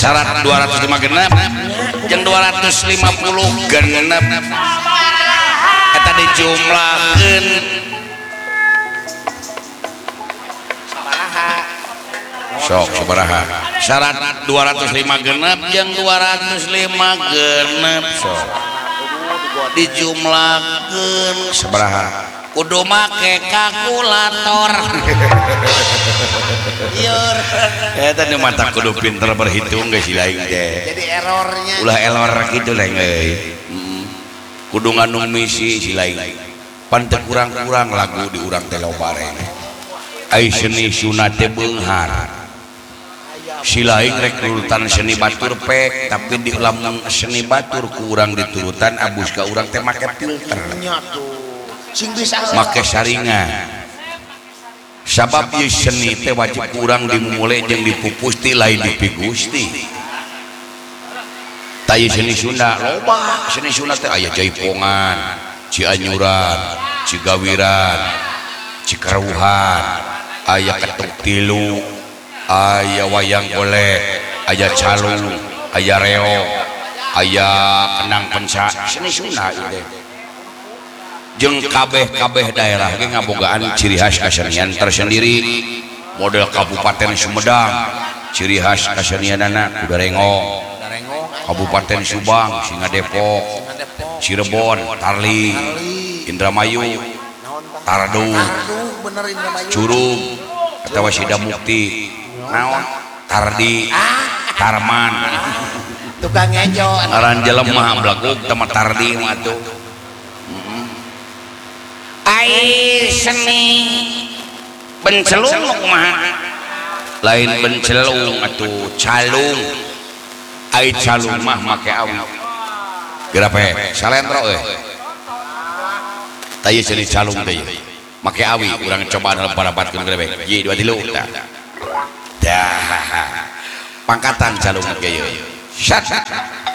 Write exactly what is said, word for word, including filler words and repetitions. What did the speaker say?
syarat dua ratus lima genep jeung dua ratus lima puluh genep eta dijumlahkeun sok sabaraha syarat dua ratus lima genep jeung dua ratus lima genep sok dijumlahkeun sabaraha kudu make kalkulator yur eta nu mata kudu pinter berhitung geus si lain teh jadi errornya ulah error kitu lain euy kudu nganu misi si lain pan teu kurang-kurang lagu di urang teh loba rene ai seni sunat teh beunghar si lain rek nurutan seni batur pek tapi di lamun seni batur ku urang diturutan abus ka urang teh make filter nya tuh sing bisa make saringan sabab ieu seni teh wajib kurang dimulai jeung dipupusti lain dipigusti tayi seni Sunda loba seni Sunda teh aya Jaipongan Cianyuran Cigawiran Cikaruhan aya ketuk tilu aya wayang golek aya calung aya reog aya kenang penca seni Sunda ieu jeung kabeh-kabeh daerah ge ngabogaan ciri khas kasenian tersendiri model Kabupaten Sumedang ciri khas kasenianana kuda rengong Kabupaten Subang Singa Depok Cirebon Tarli Indramayu Tardu Curug atawa Sida Mukti naon Tardi Tarman tukang ngejo ngaran jelema blagog teh Tardi mah atuh ai seni bencelung mah lain bencelung atuh calung ai calung mah make awi gerape salentro euy tah ieu seni calung teh make awi urang coba barabatkeun grebek ye dua tilu tah dah pangkatan calung ge ieu sat